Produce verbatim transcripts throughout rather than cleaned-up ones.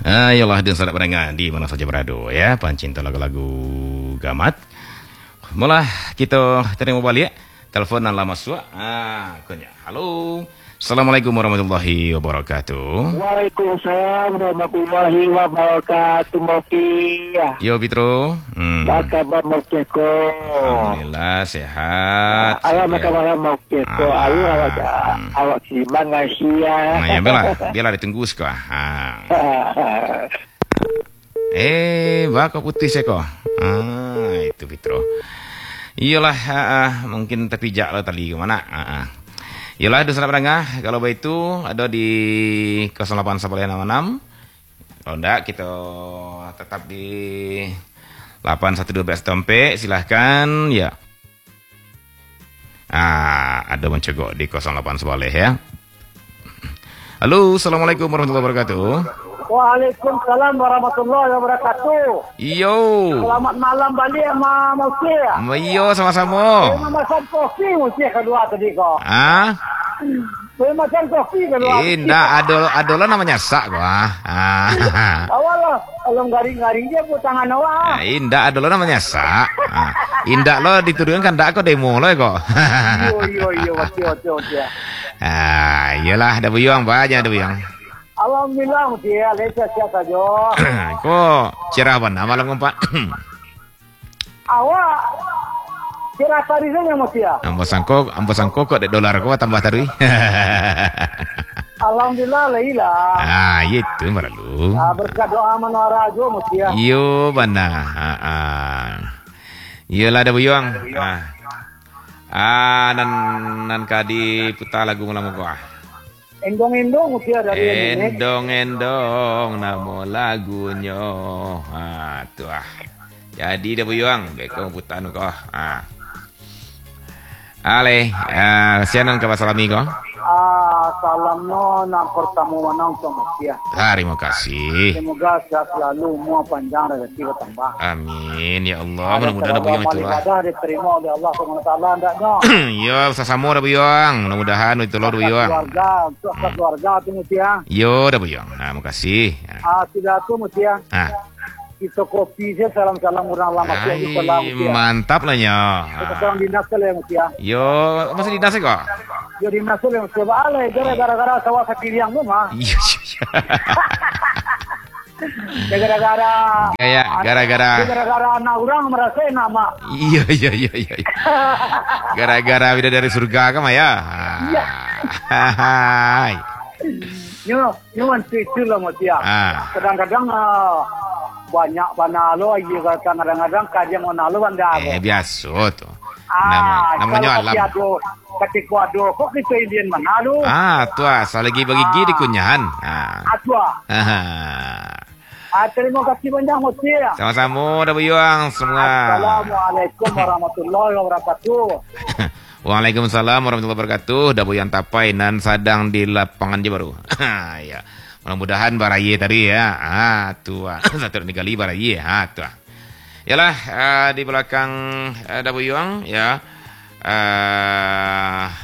Ayolah dan saudara pendengar di mana saja berada ya, pencinta lagu-lagu gamat. Mula kita terima balik telefon dan lama suak. Ah, kunya. Halo. Assalamualaikum warahmatullahi wabarakatuh. Waalaikumsalam warahmatullahi wabarakatuh, Moki. Yo Pitro. Hmm. Apa kabar Moki ko? Alhamdulillah sehat. Alam kabar Moki ko. Alu awak awak si Malaysia. Nah, ya bela, bela ditunggu sekali. Ha. Eh, baka putih seko. Ah, itu Pitro. Iyalah, uh, mungkin terpijak lah tadi ke mana? Uh, Iyalah, dosa pendengar, kalau begitu ada di nol delapan satu enam enam. Kalau enggak, kita tetap di delapan satu dua tempe, silahkan ya. Ah, ada mencegok di nol delapan sebelah ya. Halo, Assalamualaikum warahmatullahi wabarakatuh. Waalaikumsalam warahmatullahi wabarakatuh. Iyo. Selamat malam balik sama Moki. Iyo, sama-sama. Saya makan kopi Moki kedua tadi kok. Ah? Saya makan kopi kedua. Indah, adol adolan namanya sak gua. Ah. Awal lah, kalau garing-garing dia pun tangan awak. Indah adolan namanya sak. Ah. Indah lo diturunkan kan dak kok demo lo kok. Yo yo yo, betul betul betul. Ah, iyalah ada buyang banyak ada buyang. Alhamdulillah dia leceh siapa jo. Kok cerah mana malam ngumpat. Awak kira tadi saja Moki ya. Ambo sangkok, ambo sangkok kok dek dolar kok tambah tadi. Alhamdulillah leila. Ah, itu meralu. Ah, berkat doa menara jo Moki ya. Yo bana. Ah, ah. Iyalah ada buyang. Ah. Ah, nan nan kadi putar lagu ngelamu kok. Endong-endong Moki ya dari ini. Endong-endong nama lagunya. Ah, tu ah. Jadi dah buyang, beko putar nu kok. Ah. Ale, ah, sianan ke pasal amigo. Ah, salam no nang pertama manang to Moki ya. Terima kasih. Semoga sehat selalu, umur panjang rezeki bertambah. Amin ya Allah, mudah-mudahan buyang itu lah. Ibadah diterima oleh Allah Subhanahu wa taala ndaknya. Yo, sesama dah buyang, mudah-mudahan itu lo buyang. Keluarga, untuk keluarga tu Moki ya. Yo, dah buyang. Nah, makasih. Ah, sudah tu Moki ya. Ah. Kita kopi saya salam-salam orang lama Ay, di sekolah Moki ya. mantap lah nya. Kita orang dinas kali Moki ya. Yo, masih di nasi kok? Yo dinas kali Moki balik gara-gara sawah sapiliang tu mah. Iya, iya. Gara-gara Kayak gara-gara gara-gara anak orang merasa nama. Iya iya iya iya. Gara-gara bida dari surga kan ya. Iya. Hai. Yo, yo nanti itu lah Moki ya. Ah. Kadang-kadang uh, banyak banalo aja kadang-kadang kajian monalo banda. Eh biasa tuh. Ah, Nama, namanya alam. Ado, ketika ado, kok kita Indian Manado? Ah, tuh asal lagi bagi gigi di kunyahan. Ah. Atua. Ah. Ah, terima kasih banyak Moki ya. Sama-sama dah buyang semua. Assalamualaikum warahmatullahi wabarakatuh. Waalaikumsalam warahmatullahi wabarakatuh. Dah buyang tapai nan sadang di lapangan je baru. Ya. Mudah-mudahan baraye tadi ya. Ah, tu ah. Satu ni kali baraye. Ah, tu ah. Yalah, uh, di belakang uh, dah buyang ya. Uh,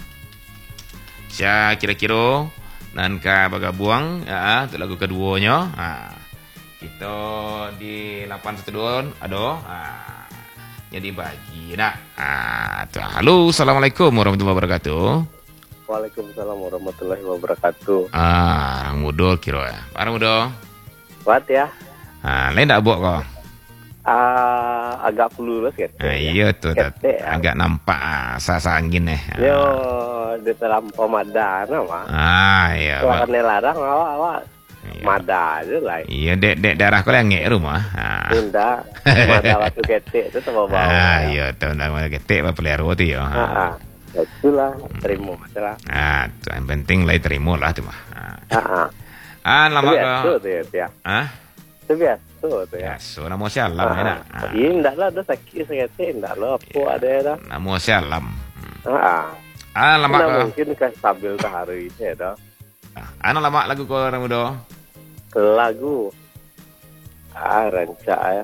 saya kira-kira nan ka baga buang ya, tu lagu keduanya. Ah. Kita di lapan satu dua aduh. Ah. Jadi bagi nak. Ah, tu. Halo, Assalamualaikum warahmatullahi wabarakatuh. Waalaikumsalam warahmatullahi wabarakatuh. Ah, orang muda kira ya. Orang muda. What ya? Ah, lain tak buat kau? Ah, agak pelurus kan? Ah, iya tu tak, agak nampak ah, sasa angin eh. Yo, di dalam pemadan apa? Ah, iya. Kalau kena larang awak awak mada aja lah. Iya, dek dek darah kau yang ngek rumah. Ah. Tidak, mada waktu ketek itu sama bawa. Ah, iya tu nama ketek apa pelihara tu ya. Ah, itulah terima lah. Ah, tu yang penting lah terima lah tu mah. Ah, ah, lama kau. Itu tu ya. Ah, itu biasa tu ya. So nama sialam ya nak. Iya, tidak lah, dah sakit sakit, tidak lah, apa ada dah. Nama sialam. Ah, ah, lama kau. Mungkin kan stabil ke hari ini dah. Ah, ana lama lagu kau orang muda. Lagu ah rancak ya.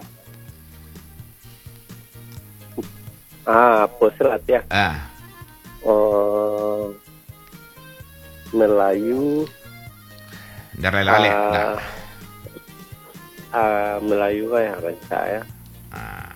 Ah, posrat ya. Ah. Oh, Melayu. Darah lale. Ah, uh, Melayu kan yang rancak ya. Ah,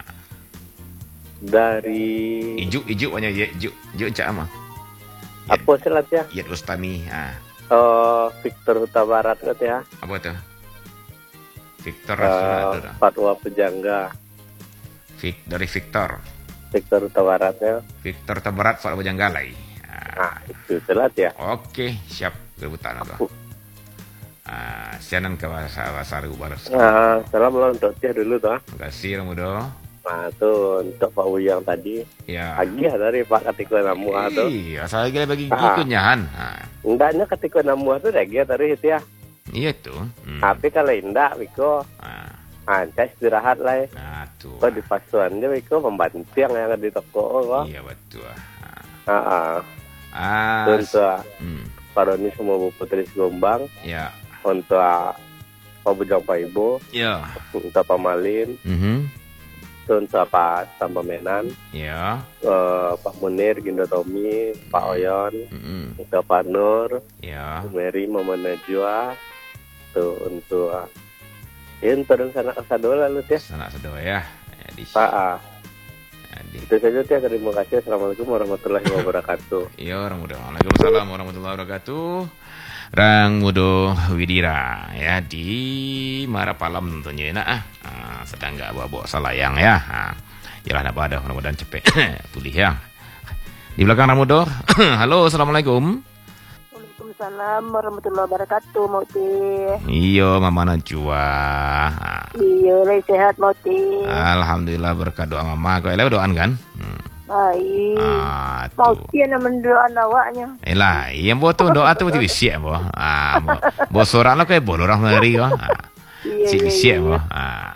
Dari ijuk ijuk banyak ya, ijuk ijuk cak ama. apa selat ya? Yat Bustami. Ah, Oh, Victor Huta Barat kan ya. apa tuh? Victor Rasuna Uh, itu dah. Fatwa Pejangga. Vic, dari Victor. Victor Huta Barat ya. Victor Tabarat Fatwa Janggalai. Ah, Nah, itu selat ya. oke, siap kerebutan itu. Ah, sianan ke bahasa bahasa Arab balas. Nah, salam lo untuk Tia dulu tuh. Terima kasih Ramudo. Nah, tuh untuk Pak Wuyang tadi. Ya. Agih dari Pak ketika namu tuh. Iya, asal lagi bagi Ah. gikunyahan. Ah, Indahnya ketika namu tuh dia tadi itu ya. iya tuh. Hmm. Tapi kalau indah, Wiko, Ah, ancas istirahat lah. Ya. nah tuh. Kok di pasuannya Wiko membantu yang ada di toko kok. Iya betul. Ah, Ah, ah, untuk hmm. Paroni semua Bu Putri Gombang, Ya. untuk Pak Bujang Pak Ibu, Ya. untuk Pak Malin, Mhm. untuk Pak Tambamenan, Ya. eh, Pak Munir, Gindo Tommy, Pak Oyon, Mhm. untuk Pak Nur, Ya. Mary, Mama Najwa, tuh untuk ya untuk dan sana sadol lalu ya. Sanak sedua ya. Jadi. Pak, ah, Jadi. itu saja ya. Terima kasih. Assalamualaikum warahmatullahi wabarakatuh. Iya, orang muda. Waalaikumsalam warahmatullahi wabarakatuh. Rang Mudo Widira ya di Marapalam tentunya nak ah. Ah, sedang nggak bawa-bawa salayang ya. Ah, yalah nak ada mudah-mudahan cepet pulih ya. Di belakang Rang Mudo. Halo, assalamualaikum. Waalaikumsalam warahmatullahi wabarakatuh, Mauti. Iya, Mama Najwa. Ah, Iya, lagi sehat, Mauti. Alhamdulillah berkat doa Mama. Kau elok doan kan? Hmm. Baik. Ah, tu. Mauti yang mendoa awaknya. Elah, yang buat tu doa tu mesti siap boh. Ah, boh. Boh seorang lah kayak boleh orang ngeri kau. Ah. Iya, Si iya, siap iya. boh. Ah.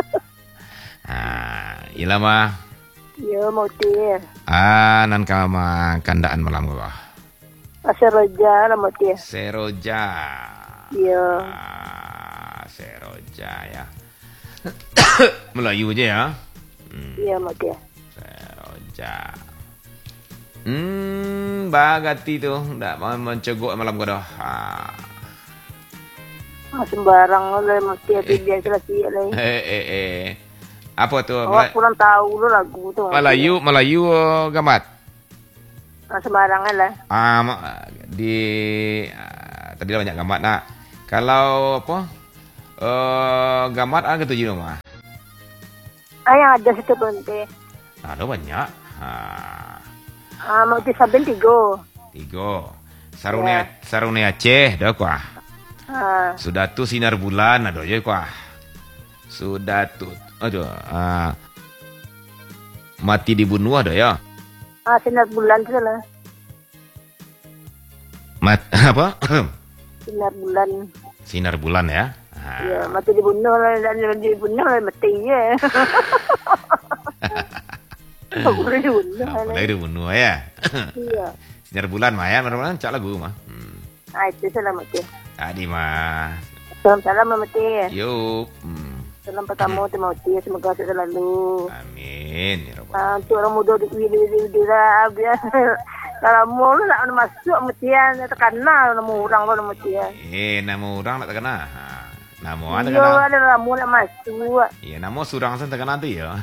Ah, ilah mah. Iya, Mauti. Ah, nan kama kandaan malam kau. Asal Raja lah, Mauti. Seroja. Iya. Ah, Seroja ya. Melayu aja ya. Hmm, Iya, Mauti. Seroja. Hmm, bagati tu. Tak mau menceguk malam kau dah. Ah. Ah, sembarang lah, Mauti. Tapi biasa lah siap lah. Eh, eh, eh. Apa tu? Awak kurang tahu lu lagu tu. Mauti. Melayu, Melayu oh, gamat. Ah, sembarang lah. Ah, ma- di ah, tadi dah banyak gamat nak. Kalau apa? Eh, gamat ada ketujuh nama. Ah, yang ada situ, Mauti. Ada banyak. Ah, Ah, Mauti Saben tiga. tiga. Sarune Sarune Aceh dah kuah. Ah, Sudah tu sinar bulan ada je kuah. Sudah tu aduh. Ah, mati dibunuh ada ya. ah sinar bulan tu lah. Mat apa? Sinar bulan. Sinar bulan ya. Ah. Ya, mati dibunuh lah. Dan dibunuh lah, mati je. Tak boleh dibunuh. Tak lah. boleh dibunuh ya. Iya. Sinar bulan mah ya, mana-mana cak lagu mah. Hmm. Ah, itu salam mati. Tadi mah. Salam-salam mati. Yuk. Hmm. Salam pertama tu mati. Semoga sehat selalu. Amin ya rabbal. Ah, untuk orang muda di di di di lah. Biar kalau mau lu nak masuk mati ya. Terkenal nama orang tu mati ya. Eh, nama orang tak terkena. Ha. Nama ada Iya, terkena. ada ramu nak masuk. Ya, nama surang sen terkena tu ya.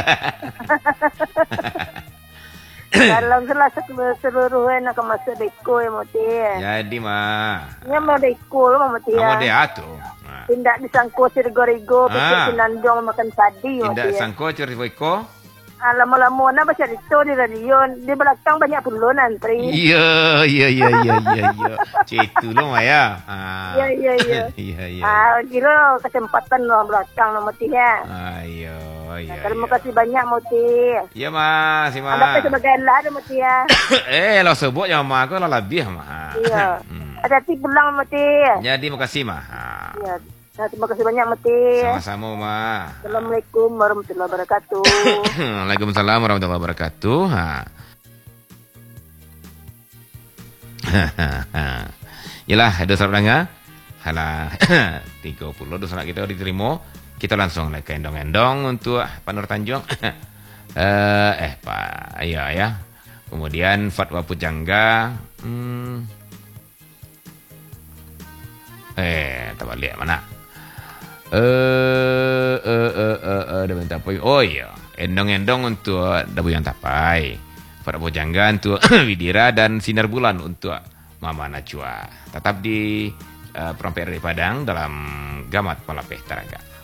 Dalam selasa seluruhnya nak masuk deko ya mati. Jadi mah. Ini mau deko lu mati Nama ya. dia tu. Ha. Tindak disangko sirgo-rigo, Ah. pikir sinandong makan sadi. Tidak mati ya. sangko cerita Ah, lama-lama na baca itu di radio. Di belakang banyak puluh antri. Iya, iya, iya, iya, iya, iya. Citu lo mah ya. Ha. Iya, iya, iya. Iya, iya. Ah, kira kesempatan lo belakang lo mati ya. Ayo, iya. Terima iya. kasih banyak mati. Ya mah, si mah. Ada apa sebagai lah ada mati ya. Eh, lo sebut yang mah aku lo lebih mah. Iya. Hmm. Hati-hati pulang mati. Jadi makasih mah. Ha. Iya. Nah, terima kasih banyak mati. Sama-sama mah. Assalamualaikum warahmatullahi wabarakatuh. Waalaikumsalam warahmatullahi wabarakatuh. Ha. Yalah, ada saudara hala tiga puluh dosa kita diterima. Kita langsung like endong-endong untuk Panur Tanjung. eh, eh Pak, ya ya. Kemudian Fatwa Pujangga. Hmm. Eh, tak balik mana? Eh, eh, eh, eh, eh, Dabu yang tapai. Oh iya, endong-endong untuk Dabu yang tapai. Para bojangga untuk Widira dan Sinar Bulan untuk Mama Najwa. Tetap di uh, Promperi Padang dalam Gamat Palapeh Taraga.